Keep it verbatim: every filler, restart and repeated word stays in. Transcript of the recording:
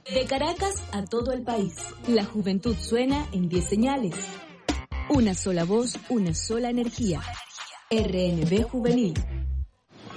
De Caracas a todo el país, la juventud suena en diez señales. Una sola voz, una sola energía. R N B Juvenil.